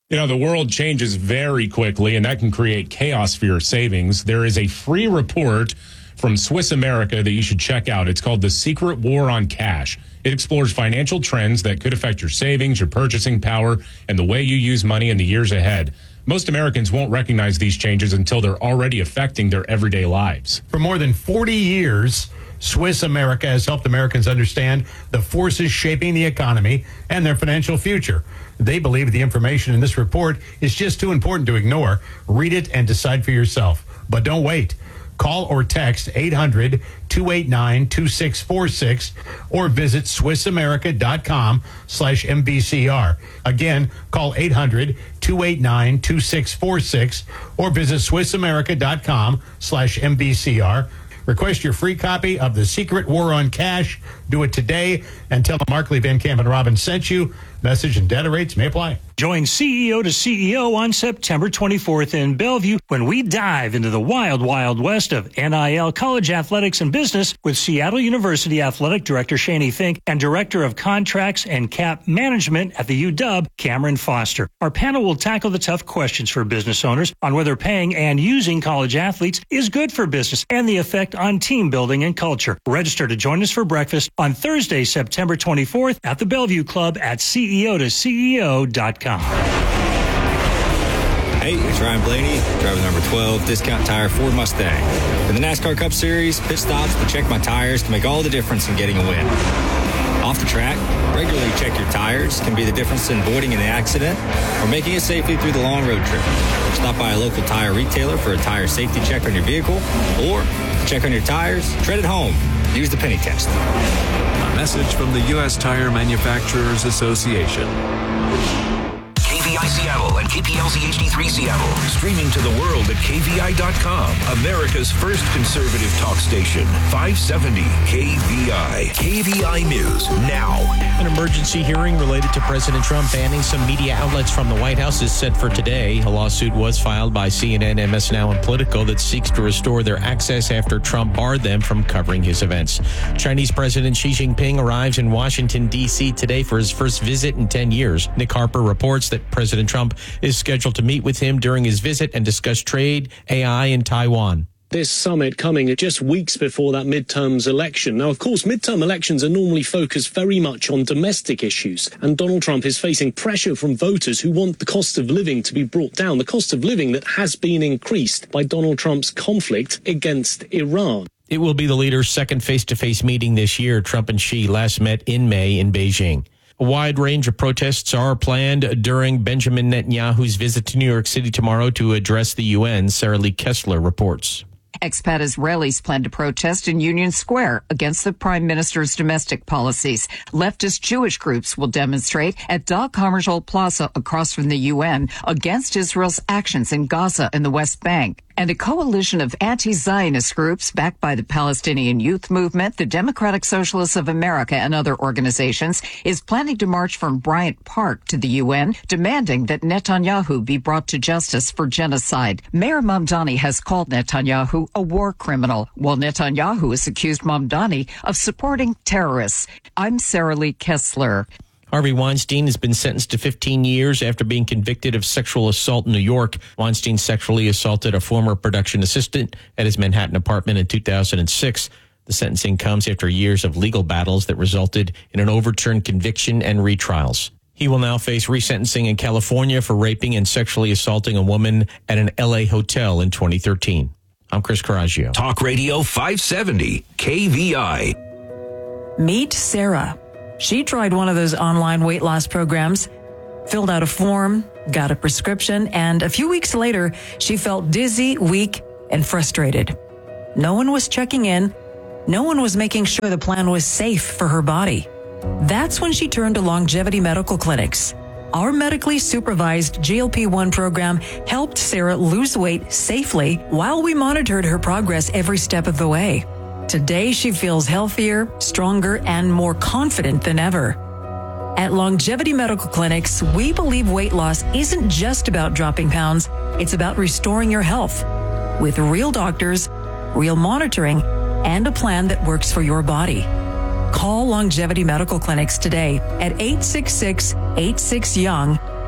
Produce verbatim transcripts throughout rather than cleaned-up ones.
You know, the world changes very quickly, and that can create chaos for your savings. There is a free report from Swiss America that you should check out. It's called The Secret War on Cash. It explores financial trends that could affect your savings, your purchasing power, and the way you use money in the years ahead. Most Americans won't recognize these changes until they're already affecting their everyday lives. For more than forty years, Swiss America has helped Americans understand the forces shaping the economy and their financial future. They believe the information in this report is just too important to ignore. Read it and decide for yourself. But don't wait. Call or text eight hundred, two eight nine, two six four six or visit swissamerica.com slash MBCR. Again, call eight hundred, two eight nine, two six four six or visit swissamerica.com slash MBCR. Request your free copy of The Secret War on Cash. Do it today and tell them Markley, Van Camp, and Robin sent you. Message and data rates may apply. Join C E O to C E O on September twenty-fourth in Bellevue when we dive into the wild, wild west of N I L, college athletics, and business with Seattle University Athletic Director Shani Fink and Director of Contracts and Cap Management at the U W, Cameron Foster. Our panel will tackle the tough questions for business owners on whether paying and using college athletes is good for business and the effect on team building and culture. Register to join us for breakfast on Thursday, September twenty-fourth at the Bellevue Club at C E O to C E O dot com. Hey, it's Ryan Blaney, driver number twelve, Discount Tire Ford Mustang. For the NASCAR Cup Series, pit stops to check my tires can make all the difference in getting a win. Off the track, regularly check your tires can be the difference in avoiding an accident or making it safely through the long road trip. Stop by a local tire retailer for a tire safety check on your vehicle, or check on your tires, tread at home. Use the penny test. A message from the U S Tire Manufacturers Association. K V I Seattle and K P L Z H D three Seattle. Streaming to the world at K V I dot com. America's first conservative talk station. five seventy K V I. K V I News now. An emergency hearing related to President Trump banning some media outlets from the White House is set for today. A lawsuit was filed by C N N, M S Now, and Politico that seeks to restore their access after Trump barred them from covering his events. Chinese President Xi Jinping arrives in Washington, D C today for his first visit in ten years. Nick Harper reports that President Trump is scheduled to meet with him during his visit and discuss trade, A I, and Taiwan. This summit coming just weeks before that midterms election. Now, of course, midterm elections are normally focused very much on domestic issues, and Donald Trump is facing pressure from voters who want the cost of living to be brought down, the cost of living that has been increased by Donald Trump's conflict against Iran. It will be the leaders' second face-to-face meeting this year. Trump and Xi last met in May in Beijing. A wide range of protests are planned during Benjamin Netanyahu's visit to New York City tomorrow to address the U N. Sarah Lee Kessler reports. Expat Israelis plan to protest in Union Square against the prime minister's domestic policies. Leftist Jewish groups will demonstrate at Dag Hammarskjöld Plaza across from the U N against Israel's actions in Gaza and the West Bank. And a coalition of anti-Zionist groups backed by the Palestinian Youth Movement, the Democratic Socialists of America, and other organizations is planning to march from Bryant Park to the U N, demanding that Netanyahu be brought to justice for genocide. Mayor Mamdani has called Netanyahu a war criminal, while Netanyahu has accused Mamdani of supporting terrorists. I'm Sarah Lee Kessler. Harvey Weinstein has been sentenced to fifteen years after being convicted of sexual assault in New York. Weinstein sexually assaulted a former production assistant at his Manhattan apartment in two thousand six. The sentencing comes after years of legal battles that resulted in an overturned conviction and retrials. He will now face resentencing in California for raping and sexually assaulting a woman at an L A hotel in twenty thirteen. I'm Chris Coraggio. Talk Radio five seventy K V I. Meet Sarah. She tried one of those online weight loss programs, filled out a form, got a prescription, and a few weeks later, she felt dizzy, weak, and frustrated. No one was checking in. No one was making sure the plan was safe for her body. That's when she turned to Longevity Medical Clinics. Our medically supervised G L P one program helped Sarah lose weight safely while we monitored her progress every step of the way. Today, she feels healthier, stronger, and more confident than ever. At Longevity Medical Clinics, we believe weight loss isn't just about dropping pounds. It's about restoring your health with real doctors, real monitoring, and a plan that works for your body. Call Longevity Medical Clinics today at eight six six, eight six, YOUNG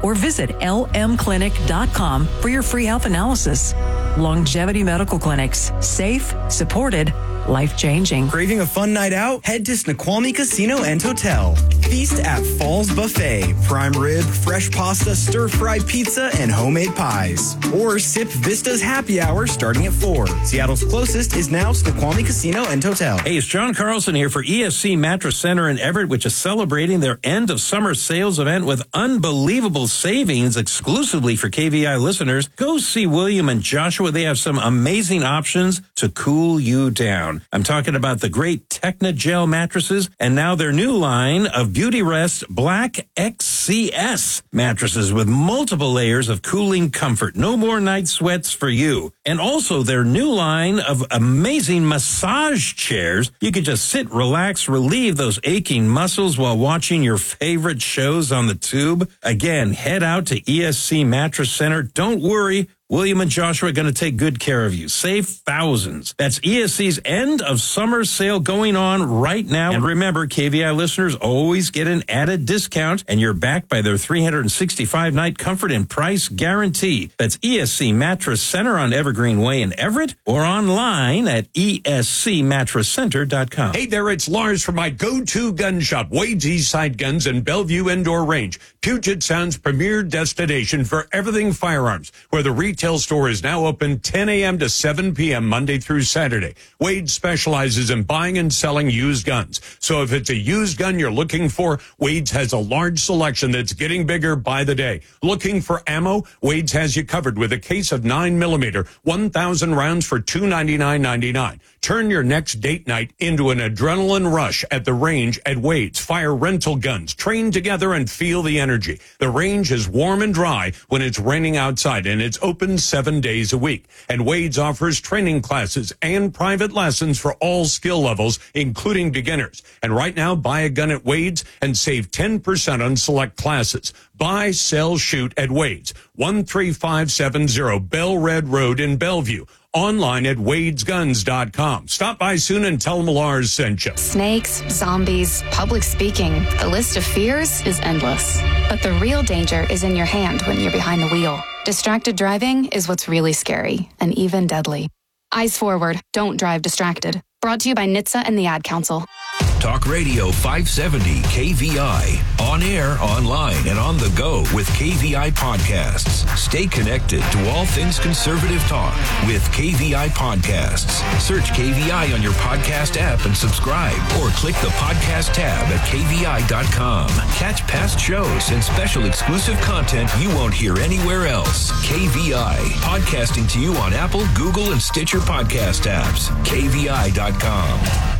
or visit L M clinic dot com for your free health analysis. Longevity Medical Clinics. Safe, supported, life-changing. Craving a fun night out? Head to Snoqualmie Casino and Hotel. Feast at Falls Buffet. Prime rib, fresh pasta, stir-fried pizza, and homemade pies. Or sip Vista's happy hour starting at four. Seattle's closest is now Snoqualmie Casino and Hotel. Hey, it's John Carlson here for E S C Mattress Center in Everett, which is celebrating their end of summer sales event with unbelievable savings exclusively for K V I listeners. Go see William and Joshua. They have some amazing options to cool you down. I'm talking about the great Techna Gel mattresses and now their new line of Beauty Rest Black X C S mattresses with multiple layers of cooling comfort. No more night sweats for you. And also their new line of amazing massage chairs. You can just sit, relax, relieve those aching muscles while watching your favorite shows on the tube. Again, head out to E S C Mattress Center. Don't worry. William and Joshua are going to take good care of you. Save thousands. That's E S C's end of summer sale going on right now. And remember, K V I listeners always get an added discount, and you're backed by their three hundred sixty-five night comfort and price guarantee. That's E S C Mattress Center on Evergreen Way in Everett or online at E S C mattress center dot com. Hey there, it's Lars from my go-to gun shop, Wade's Eastside Guns and Bellevue Indoor Range, Puget Sound's premier destination for everything firearms, where the retail store is now open ten a.m. to seven p.m. Monday through Saturday. Wade specializes in buying and selling used guns. So if it's a used gun you're looking for, Wade's has a large selection that's getting bigger by the day. Looking for ammo? Wade's has you covered with a case of nine millimeter, one thousand rounds for two hundred ninety-nine ninety-nine. Turn your next date night into an adrenaline rush at the range at Wade's. Fire rental guns. Train together and feel the energy. The range is warm and dry when it's raining outside, and it's open seven days a week. And Wade's offers training classes and private lessons for all skill levels, including beginners. And right now, buy a gun at Wade's and save ten percent on select classes. Buy, sell, shoot at Wade's. one three five seven zero Bell Red Road in Bellevue. Online at wades guns dot com. Stop by soon and tell them Lars sent you. Snakes, zombies, public speaking. The list of fears is endless. But the real danger is in your hand when you're behind the wheel. Distracted driving is what's really scary and even deadly. Eyes forward. Don't drive distracted. Brought to you by N H T S A and the Ad Council. Talk Radio five seventy K V I. On air, online, and on the go with K V I Podcasts. Stay connected to all things conservative talk with K V I Podcasts. Search K V I on your podcast app and subscribe, or click the podcast tab at K V I dot com. Catch past shows and special exclusive content you won't hear anywhere else. K V I. Podcasting to you on Apple, Google, and Stitcher podcast apps. K V I dot com.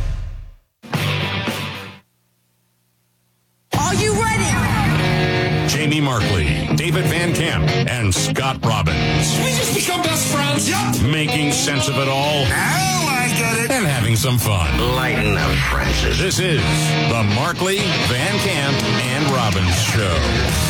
Are you ready? Jamie Markley, David Van Camp, and Scott Robbins. We just become best friends. Yep. Making sense of it all. Oh, I get it. And having some fun. Lighten up, Francis. This is the Markley, Van Camp, and Robbins Show.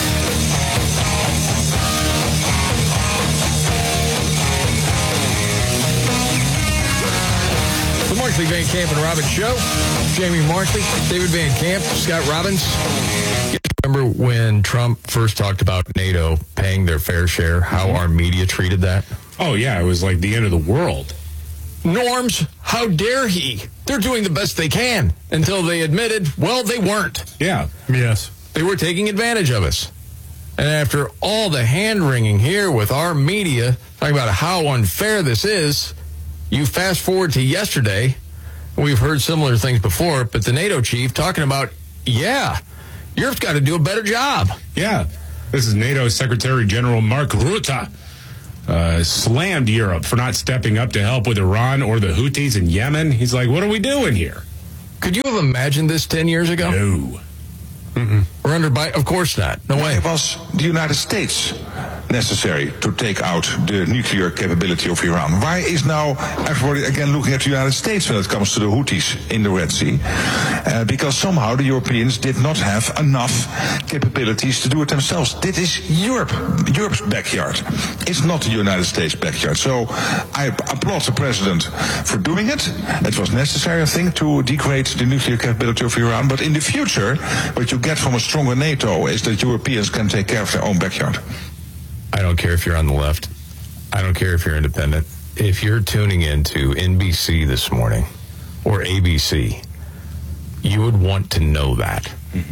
The Markley, Van Camp, and Robbins Show. Jamie Markley, David Van Camp, Scott Robbins. Remember when Trump first talked about NATO paying their fair share, how our media treated that? Oh, yeah, it was like the end of the world. Norms, how dare he? They're doing the best they can until they admitted, well, they weren't. Yeah. Yes. They were taking advantage of us. And after all the hand-wringing here with our media, talking about how unfair this is, you fast forward to yesterday, we've heard similar things before, but the NATO chief talking about, yeah, Europe's got to do a better job. Yeah. This is NATO Secretary General Mark Rutte. Uh, slammed Europe for not stepping up to help with Iran or the Houthis in Yemen. He's like, what are we doing here? Could you have imagined this ten years ago? No. Mm-mm. We're under Biden? Of course not. No way. Was the United States necessary to take out the nuclear capability of Iran? Why is now everybody again looking at the United States when it comes to the Houthis in the Red Sea? Uh, because somehow the Europeans did not have enough capabilities to do it themselves. This is Europe, Europe's backyard. It's not the United States' backyard. So I applaud the president for doing it. It was necessary, I think, to degrade the nuclear capability of Iran. But in the future, what you get from a stronger NATO is that Europeans can take care of their own backyard. I don't care if you're on the left. I don't care if you're independent. If you're tuning into N B C this morning or A B C, you would want to know that. Mm-hmm.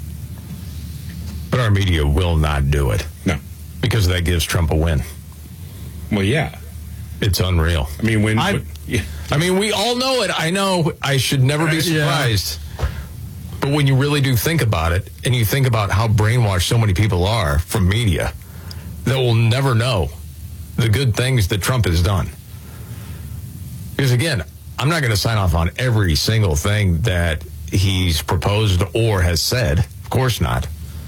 But our media will not do it. No. Because that gives Trump a win. Well, yeah. It's unreal. I mean, when... I, when, yeah. I mean, we all know it. I know I should never be surprised. Yeah. But when you really do think about it, and you think about how brainwashed so many people are from media, that will never know the good things that Trump has done. Because again, I'm not going to sign off on every single thing that he's proposed or has said. Of course not.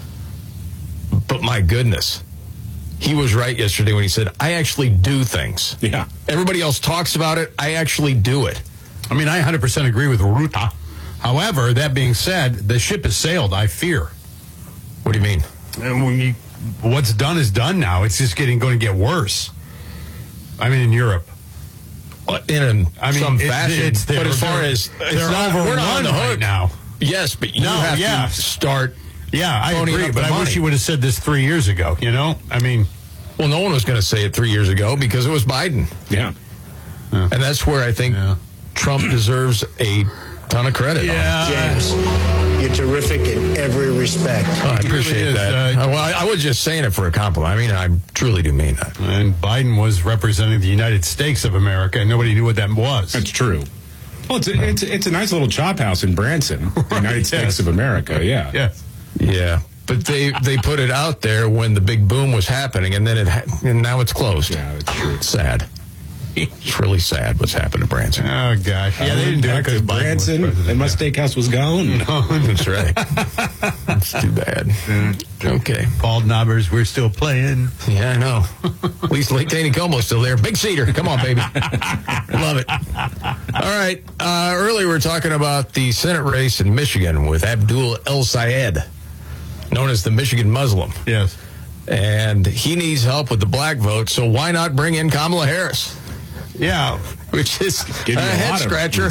But my goodness, he was right yesterday when he said, I actually do things. Yeah. Everybody else talks about it. I actually do it. I mean, I one hundred percent agree with Ruta. However, that being said, the ship has sailed, I fear. What do you mean? And when you, what's done is done now. It's just getting going to get worse. I mean, in Europe. In a, I mean, some it's, fashion. It's, but as far as they're it's not, overrun we're not on the hook right now. Yes, but you no, have yeah. to start. Yeah, I agree, but I wish you would have said this three years ago. You know, I mean, well, no one was going to say it three years ago because it was Biden. Yeah, yeah. And that's where I think yeah. Trump deserves a ton of credit. Yeah, James, you're terrific in every respect. Oh, I appreciate really that. Uh, well, I, I was just saying it for a compliment. I mean, I truly do mean that. And Biden was representing the United States of America, and nobody knew what that was. That's true. Well, it's a, it's, it's a nice little chop house in Branson, the right, United States yes. of America. Yeah. Yes. Yeah. But they, they put it out there when the big boom was happening, and then it ha- and now it's closed. Yeah, it's true. It's sad. It's really sad what's happened to Branson. Oh, gosh. Yeah, they didn't do it because Branson and my steakhouse was gone. No, that's right. That's too bad. Okay. Paul Knobbers, we're still playing. Yeah, I know. At least Lake Taneycomo's still there. Big Cedar. Come on, baby. Love it. All right. Uh, earlier we were talking about the Senate race in Michigan with Abdul El-Sayed, known as the Michigan Muslim. Yes. And he needs help with the black vote, so why not bring in Kamala Harris? Yeah, which is a, a head scratcher.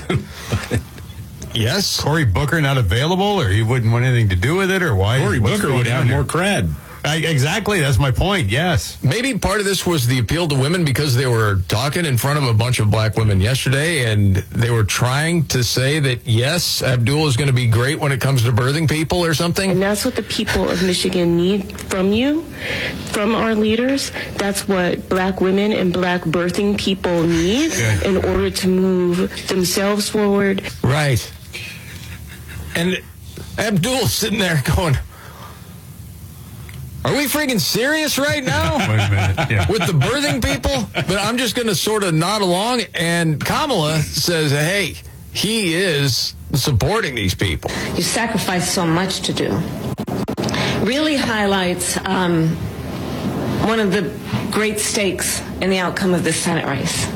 Yes, Cory Booker not available, or he wouldn't want anything to do with it, or why? Cory Booker would have more cred. I, exactly, that's my point. Yes, maybe part of this was the appeal to women because they were talking in front of a bunch of black women yesterday, and they were trying to say that yes, Abdul is going to be great when it comes to birthing people or something. And that's what the people of Michigan need from you, from our leaders. That's what black women and black birthing people need yeah. in order to move themselves forward. Right. And Abdul's sitting there going, are we freaking serious right now? Wait a minute. Yeah. With the birthing people? But I'm just going to sort of nod along. And Kamala says, hey, he is supporting these people. You sacrificed so much to do. Really highlights um, one of the great stakes in the outcome of this Senate race.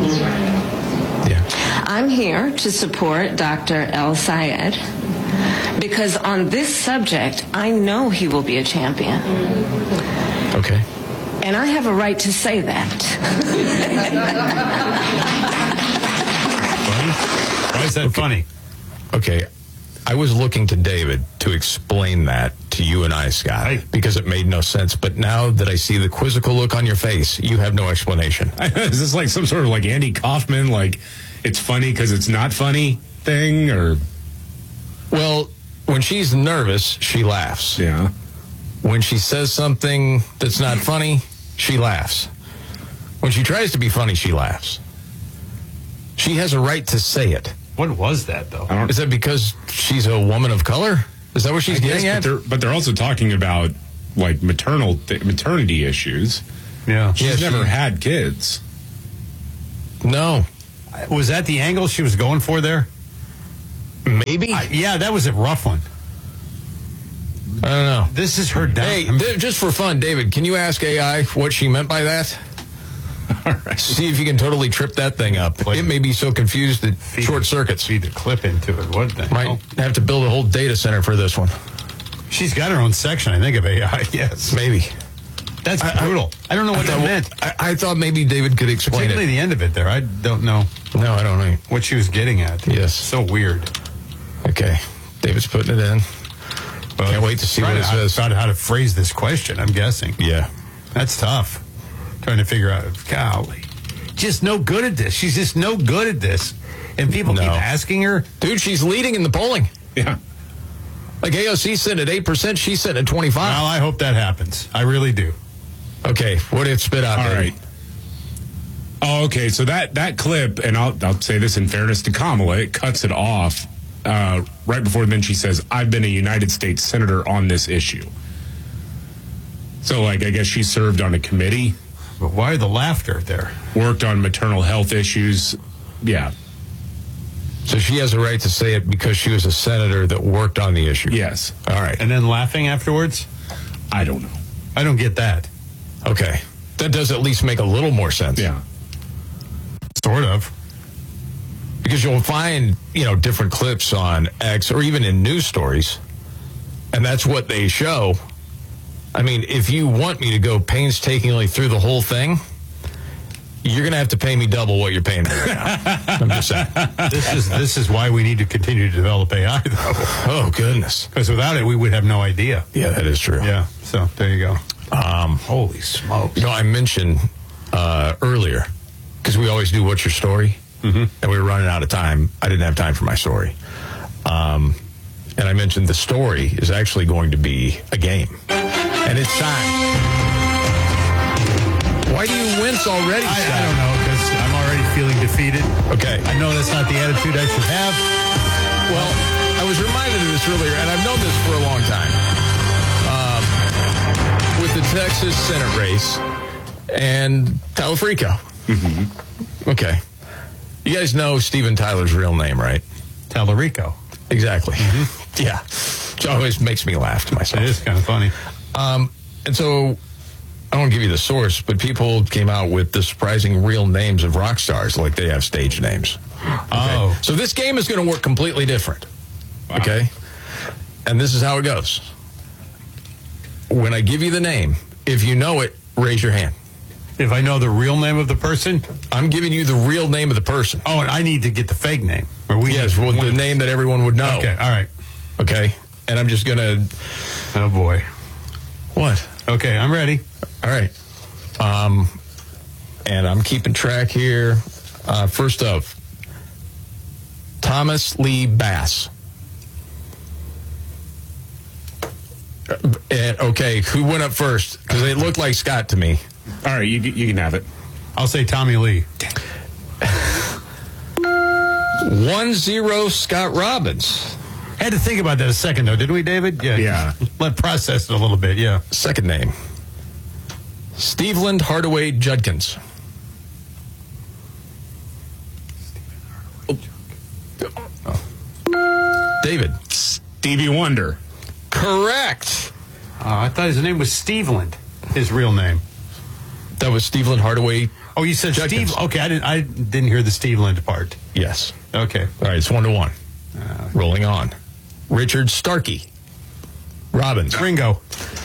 Yeah. I'm here to support Doctor El-Sayed because on this subject, I know he will be a champion. Okay. And I have a right to say that. Why is that okay. funny? Okay. I was looking to David to explain that to you and I, Scott, right. because it made no sense. But now that I see the quizzical look on your face, you have no explanation. Is this like some sort of like Andy Kaufman, like it's funny because it's not funny thing, or? Well, when she's nervous, she laughs. Yeah. When she says something that's not funny, she laughs. When she tries to be funny, she laughs. She has a right to say it. What was that, though? Is that because she's a woman of color? Is that what she's I getting guess, at? But they're, but they're also talking about like maternal th- maternity issues. Yeah. She's yeah, never she, had kids. No. Was that the angle she was going for there? Maybe. I, yeah, that was a rough one. I don't know. This is her down. Hey, th- just for fun, David, can you ask A I what she meant by that? All right. See if you can totally trip that thing up. It may be so confused that short circuits. Feed the clip into it. What the Might hell? have to build a whole data center for this one. She's got her own section, I think, of A I. Yes. Maybe. That's brutal. I, I don't know what I that meant. I, I thought maybe David could explain Particularly it. the end of it there. I don't know. No, I don't know. What she was getting at. Yes. So weird. Okay. David's putting it in. Well, Can't wait to see what it to says. How, how to phrase this question, I'm guessing. Yeah. That's tough. Trying to figure out, golly. Just no good at this. She's just no good at this. And people No. keep asking her. Dude, she's leading in the polling. Yeah. Like A O C sitting at eight percent, she's sitting at twenty-five. Well, I hope that happens. I really do. Okay, what did it spit out? All David? right. Oh, okay. So that that clip, and I'll I'll say this in fairness to Kamala, it cuts it off uh, right before then she says, "I've been a United States senator on this issue." So, like, I guess she served on a committee, But why the laughter there? worked on maternal health issues. Yeah. So she has a right to say it because she was a senator that worked on the issue. Yes. All right. And then laughing afterwards? I don't know. I don't get that. Okay. That does at least make a little more sense. Yeah. Sort of. Because you'll find, you know, different clips on X or even in news stories, and that's what they show. I mean, if you want me to go painstakingly through the whole thing, you're going to have to pay me double what you're paying me right now. I'm just saying. This is this is why we need to continue to develop A I, though. Oh, goodness. Because without it, we would have no idea. Yeah, that is true. Yeah. So there you go. Um, Holy smokes. you know, I mentioned uh, earlier, because we always do What's Your Story? Mm-hmm. And we were running out of time. I didn't have time for my story. Um, and I mentioned the story is actually going to be a game. And it's time. Why do you wince already, I, Scott? I don't know, because I'm already feeling defeated. Okay. I know that's not the attitude I should have. Well, I was reminded of this earlier, and I've known this for a long time. Um, with the Texas Senate race and Talafrico. Mm-hmm. Okay. You guys know Steven Tyler's real name, right? Tallarico. Exactly. Mm-hmm. Yeah. Which always makes me laugh to myself. It is kind of funny. Um, and so, I won't give you the source, but people came out with the surprising real names of rock stars, like they have stage names. Okay? Oh. So this game is going to work completely different. Wow. Okay? And this is how it goes. When I give you the name, if you know it, raise your hand. If I know the real name of the person? I'm giving you the real name of the person. Oh, and I need to get the fake name. Or we Yes, well, the name that everyone would know. Okay, all right. Okay? And I'm just going to... Oh, boy. What? Okay, I'm ready. All right. Um, and I'm keeping track here. Uh, first up, Thomas Lee Bass. Uh, and, okay, who went up first? Because it looked like Scott to me. All right, you you can have it. I'll say Tommy Lee. One zero Scott Robbins. Had to think about that a second, though, didn't we, David? Yeah. Yeah. Let process it a little bit, yeah. Second name, Steveland Hardaway Judkins. Oh. David. Stevie Wonder. Correct. Uh, I thought his name was Steveland, his real name. That was Steveland Hardaway. Oh, you said Judkins. Steve? Okay, I didn't I didn't hear the Steveland part. Yes. Okay. All right, it's one to one. Uh, Rolling on. Richard Starkey. Robbins. Ringo.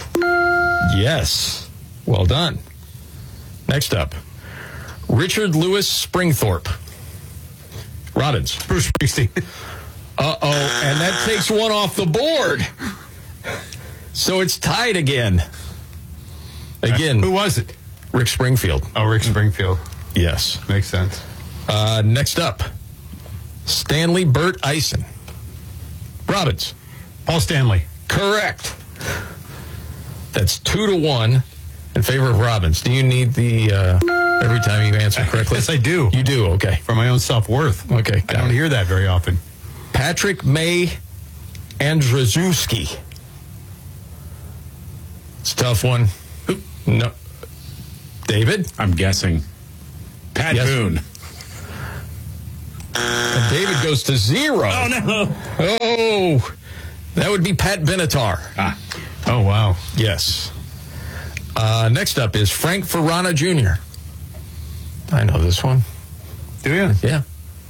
Yes. Well done. Next up, Richard Lewis Springthorpe. Robbins. Bruce Springsteen. Uh-oh, and that takes one off the board. So it's tied again. Again. Who was it? Rick Springfield. Oh, Rick Springfield. Yes. Makes sense. Uh, next up, Stanley Burt Eisen. Robbins. Paul Stanley. Correct. That's two to one in favor of Robbins. Do you need the uh, every time you answer correctly? Yes, I do. You do, okay. For my own self-worth. Okay. I don't it. hear that very often. Patrick May Andrzejewski. It's a tough one. No. David? I'm guessing. Pat Yes. Boone. And David goes to zero. Oh, no. Oh. That would be Pat Benatar. Ah. Oh, wow. Yes. Uh, next up is Frank Ferrana Junior I know this one. Do you? Yeah.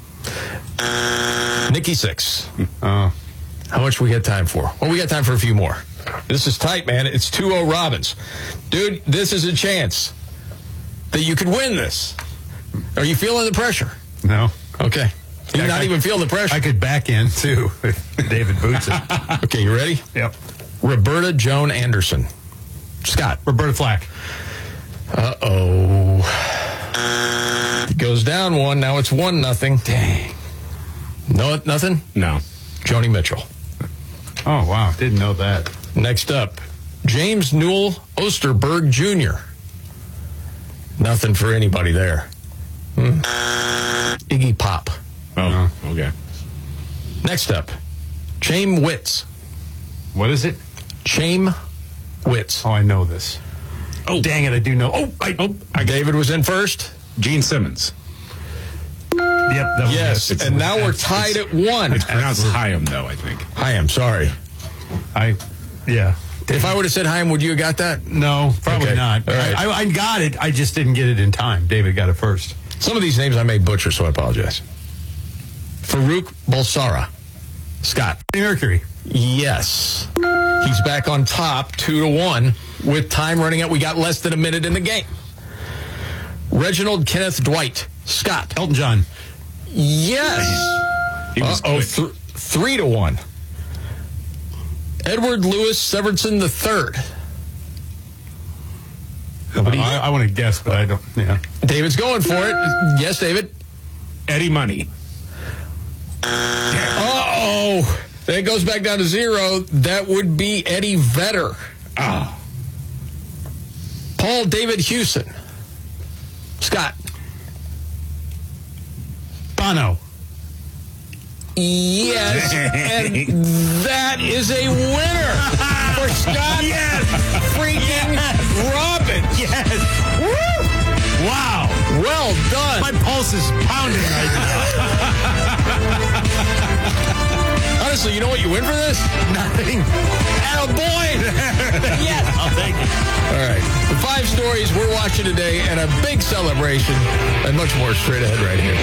Nikki Sixx. Oh. How much we got time for? Well, we got time for a few more. This is tight, man. It's two oh Robbins. Dude, this is a chance that you could win this. Are you feeling the pressure? No. Okay. You're I, not I, even feeling the pressure. I could back in, too, if David boots it. Okay, you ready? Yep. Roberta Joan Anderson. Scott. Roberta Flack. Uh-oh. It goes down one. Now it's one nothing. Dang. No, nothing? No. Joni Mitchell. Oh, wow. Didn't know that. Next up, James Newell Osterberg Junior Nothing for anybody there. Hmm. Iggy Pop. Oh, okay. Next up, Chaim Witz. What is it? Chaim Witz. Oh, I know this. Oh, dang it. I do know. Oh, I, oh, I David was in first. Gene Simmons. Yep. That was Yes, it. and now we're tied at one. It's pronounced Chaim, though, I think. Chaim, sorry. I, yeah. If I would have said Chaim, would you have got that? No, probably Okay. not. All right. I, I got it. I just didn't get it in time. David got it first. Some of these names I may butcher, so I apologize. Farouk Balsara. Scott. Freddie Mercury. Yes. He's back on top, two to one, with time running out. We got less than a minute in the game. Reginald Kenneth Dwight. Scott. Elton John. Yes. He was Uh-oh, quick. th- three to one. Edward Louis Severson the third. I, I want to guess, but I don't. Yeah. David's going for it. Yes, David. Eddie Money. Uh-oh. Then it goes back down to zero. That would be Eddie Vedder. Oh. Paul David Hewson. Scott. Bono. Yes. And that is a winner for Scott. Yes. Freaking Robin. Yes. Woo! Wow. Well done. My pulse is pounding right now. Honestly, you know what you win for this? Nothing. Attaboy. Yes. I'll take it. All right. The five stories we're watching today and a big celebration and much more straight ahead right here.